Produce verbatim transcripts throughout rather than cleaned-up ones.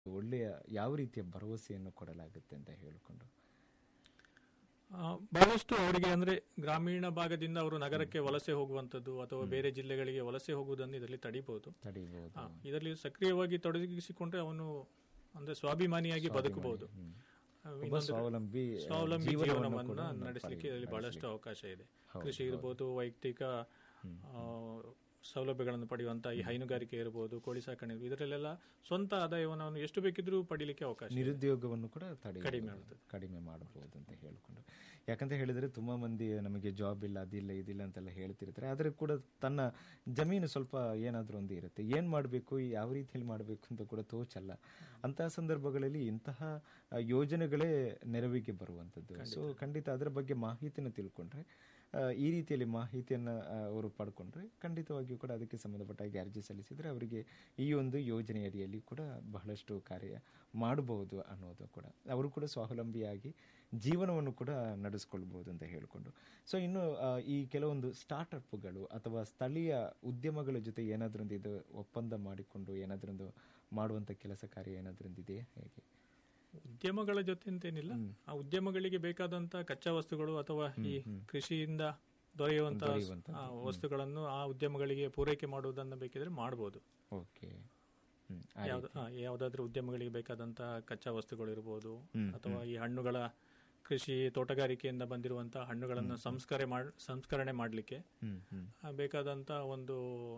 ಒಳ್ಳೆಯ ಯಾವ ರೀತಿಯ ಭರವಸೆಯನ್ನು ಕೊಡಲಾಗುತ್ತೆ ಅಂತ ಹೇಳಿಕೊಂಡು? ಆ, ಬಹಳಷ್ಟು ಅವರಿಗೆ ಅಂದ್ರೆ ಗ್ರಾಮೀಣ ಭಾಗದಿಂದ ಅವರು ನಗರಕ್ಕೆ ವಲಸೆ ಹೋಗುವಂತದ್ದು ಅಥವಾ ಬೇರೆ ಜಿಲ್ಲೆಗಳಿಗೆ ವಲಸೆ ಹೋಗುವುದನ್ನು ಇದರಲ್ಲಿ ತಡಿಬಹುದು. ತಡಿಬಹುದು. ಆ, ಇದರಲ್ಲಿ ಸಕ್ರಿಯವಾಗಿ ತೊಡಗಿಸಿಕೊಂಡ್ರೆ ಅವನು ಅಂದ್ರೆ ಸ್ವಾಭಿಮಾನಿಯಾಗಿ ಬದುಕಬಹುದು. ಆ, ಒಬ್ಬ ಇನ್ನೊಂದು ಸ್ವಾವಲಂಬಿ ಆ, ಸ್ವಾವಲಂಬಿ ಜೀವನವನ್ನು ಜೀವನವನ್ನ ಕೂಡ ನಡೆಸಲಿಕ್ಕೆ ಇದರಲ್ಲಿ ನಡೆಸಲಿಕ್ಕೆ. ಬಹಳಷ್ಟು ಅವಕಾಶ ಇದೆ. ಹೌದು, ಕೃಷಿ ಹೌದು. ಇರ್ಬೋದು, ವೈಯಕ್ತಿಕ ಆ, ಸೌಲಭ್ಯಗಳನ್ನು ಪಡೆಯುವಂತ ಈ ಹೈನುಗಾರಿಕೆ ಇರಬಹುದು, ಕೋಳಿ ಸಾಕಣೆ ಇರ್ಬೋದು, ಇದರಲ್ಲೆಲ್ಲ ಸ್ವಂತ ಆದಾಯವನ್ನು ಅವನು ಎಷ್ಟು ಬೇಕಿದ್ರೂ ಪಡೀಲಿಕ್ಕೆ ಅವಕಾಶ ಇದೆ. ನಿರುದ್ಯೋಗವನ್ನು ಕೂಡ ತಡೆ ಕಡಿಮೆ ಆಗುತ್ತದೆ. ಕಡಿಮೆ ಮಾಡಬಹುದು ಅಂತ ಹೇಳಿಕೊಂಡು. ಯಾಕಂತ ಹೇಳಿದ್ರೆ ತುಂಬಾ ಮಂದಿ ನಮಗೆ ಜಾಬ್ ಇಲ್ಲ, ಅದಿಲ್ಲ ಇದಿಲ್ಲ ಅಂತೆಲ್ಲ ಹೇಳ್ತಿರ್ತಾರೆ. ಆದ್ರೆ ಕೂಡ ತನ್ನ ಜಮೀನು ಸ್ವಲ್ಪ ಏನಾದ್ರೂ ಒಂದು ಇರುತ್ತೆ, ಏನ್ ಮಾಡಬೇಕು, ಯಾವ ರೀತಿಯಲ್ಲಿ ಮಾಡಬೇಕು ಅಂತ ಕೂಡ ತೋಚಲ್ಲ. ಅಂತಹ ಸಂದರ್ಭಗಳಲ್ಲಿ ಇಂತಹ ಆ, ಯೋಜನೆಗಳೇ ನೆರವಿಗೆ ಬರುವಂತದ್ದು. ಸೊ ಖಂಡಿತ ಅದರ ಬಗ್ಗೆ ಮಾಹಿತಿನ ತಿಳ್ಕೊಂಡ್ರೆ, ಆ, ಈ ರೀತಿಯಲ್ಲಿ ಮಾಹಿತಿಯನ್ನ ಆ, ಅವರು ಪಡ್ಕೊಂಡ್ರೆ ಖಂಡಿತವಾಗಿಯೂ ಕೂಡ ಅದಕ್ಕೆ ಸಂಬಂಧಪಟ್ಟ ಹಾಗೆ ಅರ್ಜಿ ಸಲ್ಲಿಸಿದ್ರೆ ಅವರಿಗೆ ಈ ಒಂದು ಯೋಜನೆ ಅಡಿಯಲ್ಲಿ ಕೂಡ ಬಹಳಷ್ಟು ಕಾರ್ಯ ಮಾಡಬಹುದು ಅನ್ನೋದು ಕೂಡ, ಅವರು ಕೂಡ ಸ್ವಾವಲಂಬಿಯಾಗಿ ಜೀವನವನ್ನು ಕೂಡ ನಡೆಸ್ಕೊಳ್ಬಹುದು ಅಂತ ಹೇಳಿಕೊಂಡು. ಸೊ ಇನ್ನು ಆ, ಈ ಕೆಲವೊಂದು ಸ್ಟಾರ್ಟ್ಅಪ್ಗಳು ಅಥವಾ ಸ್ಥಳೀಯ ಉದ್ಯಮಗಳ ಜೊತೆ ಏನಾದ್ರೊಂದು ಇದು ಒಪ್ಪಂದ ಮಾಡಿಕೊಂಡು ಏನಾದ್ರೊಂದು ಮಾಡುವಂತ ಕೆಲಸ ಕಾರ್ಯ ಏನಾದ್ರೊಂದು ಇದೆಯಾ, ಹೇಗೆ? ಉದ್ಯಮಗಳ ಜೊತೆ ಅಂತೇನಿಲ್ಲ, ಆ ಉದ್ಯಮಗಳಿಗೆ ಬೇಕಾದಂತ ಕಚ್ಚಾ ವಸ್ತುಗಳು ಅಥವಾ ಈ ಕೃಷಿಯಿಂದ ದೊರೆಯುವಂತಹ ದೊರೆಯುವಂಥದ್ದು. ಆ, ವಸ್ತುಗಳನ್ನು ಆ ಉದ್ಯಮಗಳಿಗೆ ಪೂರೈಕೆ ಮಾಡುವುದನ್ನು ಬೇಕಿದ್ರೆ ಮಾಡಬಹುದು. ಓಕೆ. ಯಾವ್ದು ಆ, ಯಾವ್ದಾದ್ರು ಉದ್ಯಮಗಳಿಗೆ ಬೇಕಾದಂತಹ ಕಚ್ಚಾ ವಸ್ತುಗಳು ಇರಬಹುದು, ಅಥವಾ ಈ ಹಣ್ಣುಗಳ ಕೃಷಿ ತೋಟಗಾರಿಕೆಯಿಂದ ಬಂದಿರುವಂತಹ ಹಣ್ಣುಗಳನ್ನು ಸಂಸ್ಕರಣೆ ಮಾಡ್ ಸಂಸ್ಕರಣೆ ಮಾಡಲಿಕ್ಕೆ ಬೇಕಾದಂತ ಒಂದು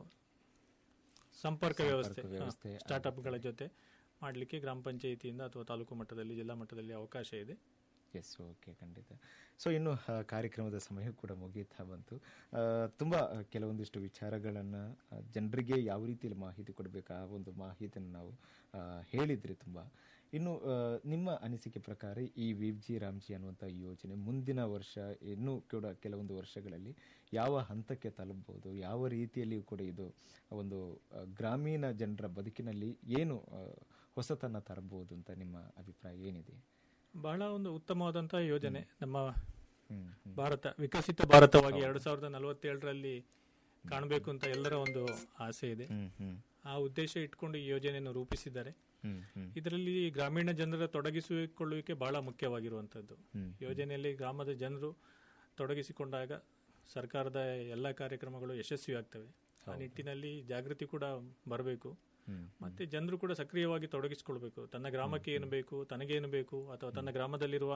ಸಂಪರ್ಕ ವ್ಯವಸ್ಥೆ ವ್ಯವಸ್ಥೆ ಸ್ಟಾರ್ಟ್ಅಪ್ಗಳ ಜೊತೆ ಮಾಡಲಿಕ್ಕೆ ಗ್ರಾಮ ಪಂಚಾಯಿತಿಯಿಂದ ಅಥವಾ ತಾಲೂಕು ಮಟ್ಟದಲ್ಲಿ, ಜಿಲ್ಲಾ ಮಟ್ಟದಲ್ಲಿ ಅವಕಾಶ ಇದೆ. ಎಸ್, ಓಕೆ, ಖಂಡಿತ. ಸೊ ಇನ್ನು ಆ, ಕಾರ್ಯಕ್ರಮದ ಸಮಯ ಕೂಡ ಮುಗೀತಾ ಬಂತು. ಆ, ತುಂಬಾ ಆ, ಕೆಲವೊಂದಿಷ್ಟು ವಿಚಾರಗಳನ್ನ ಆ, ಜನರಿಗೆ ಯಾವ ರೀತಿಯಲ್ಲಿ ಮಾಹಿತಿ ಕೊಡಬೇಕು ಆ ಒಂದು ಮಾಹಿತಿಯನ್ನು ನಾವು ಆ, ಹೇಳಿದ್ರಿ ತುಂಬಾ. ಇನ್ನು ಆ, ನಿಮ್ಮ ಅನಿಸಿಕೆ ಪ್ರಕಾರ ಈ ವಿಜಿ ರಾಮ್ಜಿ ಅನ್ನುವಂಥ ಯೋಜನೆ ಮುಂದಿನ ವರ್ಷ ಇನ್ನೂ ಕೂಡ ಕೆಲವೊಂದು ವರ್ಷಗಳಲ್ಲಿ ಯಾವ ಹಂತಕ್ಕೆ ತಲುಪಬಹುದು, ಯಾವ ರೀತಿಯಲ್ಲಿಯೂ ಕೂಡ ಇದು ಒಂದು ಆ, ಗ್ರಾಮೀಣ ಜನರ ಬದುಕಿನಲ್ಲಿ ಏನು ಆ, ಹೊಸತನ್ನ ತರಬಹುದು ಅಂತ ನಿಮ್ಮ ಅಭಿಪ್ರಾಯ ಏನಿದೆ? ಬಹಳ ಒಂದು ಉತ್ತಮವಾದಂತಹ ಯೋಜನೆ. ನಮ್ಮ ಹ್ಮ್, ಹ್ಮ್. ಭಾರತ ವಿಕಸಿತ ಭಾರತವಾಗಿ ಎರಡ್ ಸಾವಿರದ ನಲವತ್ತೇಳರಲ್ಲಿ ಕಾಣಬೇಕು ಅಂತ ಎಲ್ಲರ ಒಂದು ಆಸೆ ಇದೆ. ಹ್ಮ್, ಹ್ಮ್. ಆ ಉದ್ದೇಶ ಇಟ್ಕೊಂಡು ಈ ಯೋಜನೆಯನ್ನು ರೂಪಿಸಿದ್ದಾರೆ. ಹ್ಮ್, ಹ್ಮ್. ಇದರಲ್ಲಿ ಗ್ರಾಮೀಣ ಜನರ ತೊಡಗಿಸಿಕೊಳ್ಳುವಿಕೆ ಬಹಳ ಮುಖ್ಯವಾಗಿರುವಂತದ್ದು. ಹ್ಮ್. ಯೋಜನೆಯಲ್ಲಿ ಗ್ರಾಮದ ಜನರು ತೊಡಗಿಸಿಕೊಂಡಾಗ ಸರ್ಕಾರದ ಎಲ್ಲ ಕಾರ್ಯಕ್ರಮಗಳು ಯಶಸ್ವಿಯಾಗ್ತವೆ. ಆ ನಿಟ್ಟಿನಲ್ಲಿ ಜಾಗೃತಿ ಕೂಡ ಬರಬೇಕು. ಹ್ಮ್. ಮತ್ತೆ ಜನರು ಕೂಡ ಸಕ್ರಿಯವಾಗಿ ತೊಡಗಿಸಿಕೊಳ್ಬೇಕು. ತನ್ನ ಗ್ರಾಮಕ್ಕೆ ಏನು ಬೇಕು, ತನಗೇನು ಬೇಕು, ಅಥವಾ ತನ್ನ ಗ್ರಾಮದಲ್ಲಿರುವ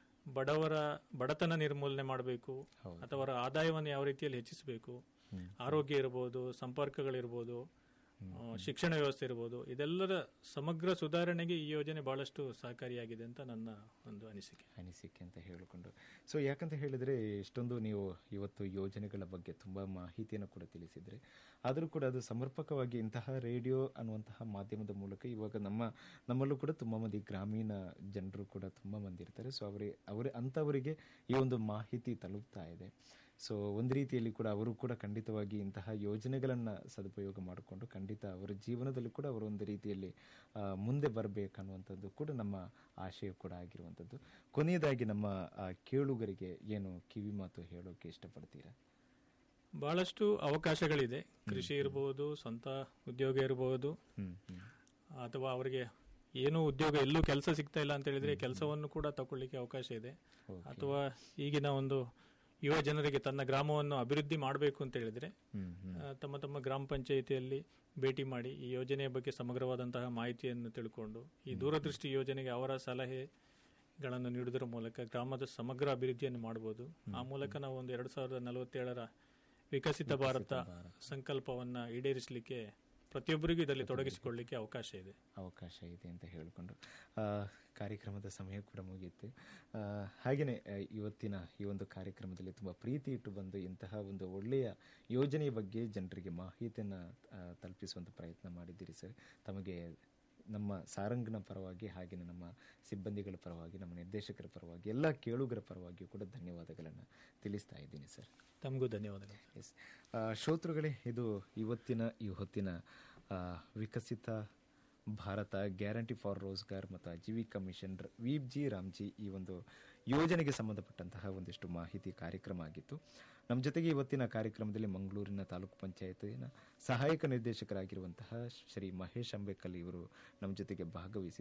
ಬಡವರ ಬಡತನ ನಿರ್ಮೂಲನೆ ಮಾಡಬೇಕು, ಹೌದು. ಅಥವಾ ಅವರ ಆದಾಯವನ್ನು ಯಾವ ರೀತಿಯಲ್ಲಿ ಹೆಚ್ಚಿಸಬೇಕು, ಹ್ಮ್. ಆರೋಗ್ಯ ಇರಬಹುದು, ಸಂಪರ್ಕಗಳಿರ್ಬೋದು, ಆ, ಶಿಕ್ಷಣ ವ್ಯವಸ್ಥೆ ಇರಬಹುದು, ಇದೆಲ್ಲರ ಸಮಗ್ರ ಸುಧಾರಣೆಗೆ ಈ ಯೋಜನೆ ಬಹಳಷ್ಟು ಸಹಕಾರಿಯಾಗಿದೆ ಅಂತ ನನ್ನ ಒಂದು ಅನಿಸಿಕೆ ಅನಿಸಿಕೆ ಅಂತ ಹೇಳಿಕೊಂಡು. ಸೊ ಯಾಕಂತ ಹೇಳಿದ್ರೆ ಇಷ್ಟೊಂದು ನೀವು ಇವತ್ತು ಯೋಜನೆಗಳ ಬಗ್ಗೆ ತುಂಬಾ ಮಾಹಿತಿಯನ್ನು ಕೂಡ ತಿಳಿಸಿದ್ರೆ, ಆದರೂ ಕೂಡ ಅದು ಸಮರ್ಪಕವಾಗಿ ಇಂತಹ ರೇಡಿಯೋ ಅನ್ನುವಂತಹ ಮಾಧ್ಯಮದ ಮೂಲಕ ಇವಾಗ ನಮ್ಮ ನಮ್ಮಲ್ಲೂ ಕೂಡ ತುಂಬಾ ಮಂದಿ ಗ್ರಾಮೀಣ ಜನರು ಕೂಡ ತುಂಬಾ ಮಂದಿ ಇರ್ತಾರೆ. ಸೊ ಅವರೇ ಅವರೇ ಅಂಥವರಿಗೆ ಈ ಒಂದು ಮಾಹಿತಿ ತಲುಪ್ತಾ ಇದೆ. ಸೊ ಒಂದು ರೀತಿಯಲ್ಲಿ ಕೂಡ ಅವರು ಕೂಡ ಖಂಡಿತವಾಗಿ ಇಂತಹ ಯೋಜನೆಗಳನ್ನ ಸದುಪಯೋಗ ಮಾಡಿಕೊಂಡು ಖಂಡಿತ ಅವರ ಜೀವನದಲ್ಲಿ ಕೂಡ ಅವರು ಒಂದು ರೀತಿಯಲ್ಲಿ ಆ, ಮುಂದೆ ಬರಬೇಕನ್ನುವಂಥದ್ದು ಕೂಡ ನಮ್ಮ ಆಶಯ ಕೂಡ ಆಗಿರುವಂಥದ್ದು. ಕೊನೆಯದಾಗಿ ನಮ್ಮ ಆ, ಕೇಳುಗರಿಗೆ ಏನು ಕಿವಿ ಮಾತು ಹೇಳೋಕೆ ಇಷ್ಟಪಡ್ತೀರಾ? ಬಹಳಷ್ಟು ಅವಕಾಶಗಳಿದೆ. ಕೃಷಿ ಇರಬಹುದು, ಸ್ವಂತ ಉದ್ಯೋಗ ಇರಬಹುದು, ಹ್ಮ್, ಹ್ಮ್. ಅಥವಾ ಅವರಿಗೆ ಏನು ಉದ್ಯೋಗ ಎಲ್ಲೂ ಕೆಲಸ ಸಿಗ್ತಾ ಇಲ್ಲ ಅಂತ ಹೇಳಿದ್ರೆ ಕೆಲಸವನ್ನು ಕೂಡ ತಗೊಳ್ಳಿಕ್ಕೆ ಅವಕಾಶ ಇದೆ. Okay. ಅಥವಾ ಈಗಿನ ಒಂದು ಯುವ ಜನರಿಗೆ ತನ್ನ ಗ್ರಾಮವನ್ನು ಅಭಿವೃದ್ಧಿ ಮಾಡಬೇಕು ಅಂತ ಹೇಳಿದ್ರೆ ಹ್ಮ್, ಹ್ಮ್. ಆ, ತಮ್ಮ ತಮ್ಮ ಗ್ರಾಮ ಪಂಚಾಯಿತಿಯಲ್ಲಿ ಭೇಟಿ ಮಾಡಿ ಈ ಯೋಜನೆಯ ಬಗ್ಗೆ ಸಮಗ್ರವಾದಂತಹ ಮಾಹಿತಿಯನ್ನು ತಿಳ್ಕೊಂಡು ಈ ದೂರದೃಷ್ಟಿ ಯೋಜನೆಗೆ ಅವರ ಸಲಹೆಗಳನ್ನು ನೀಡುವುದರ ಮೂಲಕ ಗ್ರಾಮದ ಸಮಗ್ರ ಅಭಿವೃದ್ಧಿಯನ್ನು ಮಾಡಬಹುದು. ಆ ಮೂಲಕ ನಾವು ಒಂದು ಎರಡ್ ಸಾವಿರದ ನಲವತ್ತೇಳರ ವಿಕಸಿತ ಭಾರತ ಸಂಕಲ್ಪವನ್ನ ಈಡೇರಿಸಲಿಕ್ಕೆ ಪ್ರತಿಯೊಬ್ಬರಿಗೂ ಇದರಲ್ಲಿ ತೊಡಗಿಸಿಕೊಳ್ಳಲಿಕ್ಕೆ ಅವಕಾಶ ಇದೆ ಅವಕಾಶ ಇದೆ ಅಂತ ಹೇಳಿಕೊಂಡು ಆ, ಕಾರ್ಯಕ್ರಮದ ಸಮಯ ಕೂಡ ಮುಗಿಯುತ್ತೆ. ಆ, ಹಾಗೆಯೇ ಆ, ಇವತ್ತಿನ ಈ ಒಂದು ಕಾರ್ಯಕ್ರಮದಲ್ಲಿ ತುಂಬ ಪ್ರೀತಿ ಇಟ್ಟು ಬಂದು ಇಂತಹ ಒಂದು ಒಳ್ಳೆಯ ಯೋಜನೆಯ ಬಗ್ಗೆ ಜನರಿಗೆ ಮಾಹಿತಿಯನ್ನು ಆ, ತಲುಪಿಸುವಂಥ ಪ್ರಯತ್ನ ಮಾಡಿದ್ದೀರಿ ಸರ್. ತಮಗೆ ನಮ್ಮ ಸಾರಂಗನ ಪರವಾಗಿ ಹಾಗೆಯೇ ನಮ್ಮ ಸಿಬ್ಬಂದಿಗಳ ಪರವಾಗಿ, ನಮ್ಮ ನಿರ್ದೇಶಕರ ಪರವಾಗಿ, ಎಲ್ಲ ಕೇಳುಗರ ಪರವಾಗಿಯೂ ಕೂಡ ಧನ್ಯವಾದಗಳನ್ನು ತಿಳಿಸ್ತಾ ಇದ್ದೀನಿ ಸರ್. ತಮಗೂ ಧನ್ಯವಾದಗಳು. ಎಸ್, ಶ್ರೋತೃಗಳೇ, ಇದು ಇವತ್ತಿನ ಈ ಹೊತ್ತಿನ ಆ, ವಿಕಸಿತ ಭಾರತ ಗ್ಯಾರಂಟಿ ಫಾರ್ ರೋಜ್ಗಾರ್ ಮತ್ತು Aajeevika mission weep G Ramji ಈ ಒಂದು ಯೋಜನೆಗೆ ಸಂಬಂಧಪಟ್ಟಂತಹ ಒಂದಿಷ್ಟು ಮಾಹಿತಿ ಕಾರ್ಯಕ್ರಮ ಆಗಿತ್ತು. ನಮ್ಮ ಜೊತೆಗೆ ಇವತ್ತಿನ ಕಾರ್ಯಕ್ರಮದಲ್ಲಿ ಮಂಗಳೂರಿನ ತಾಲೂಕು ಪಂಚಾಯತಿನ ಸಹಾಯಕ ನಿರ್ದೇಶಕರಾಗಿರುವಂತಹ ಶ್ರೀ ಮಹೇಶ್ ಅಂಬೇಕಲ್ ಇವರು ನಮ್ಮ ಜೊತೆಗೆ ಭಾಗವಹಿಸಿದ್ದಾರೆ.